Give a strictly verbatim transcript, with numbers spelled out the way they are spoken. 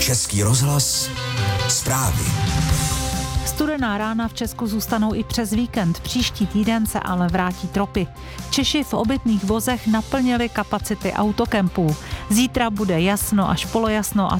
Český rozhlas zprávy. Studená rána v Česku zůstanou i přes víkend. Příští týden se ale vrátí tropy. Češi v obytných vozech naplnili kapacity autokempů. Zítra bude jasno až polojasno a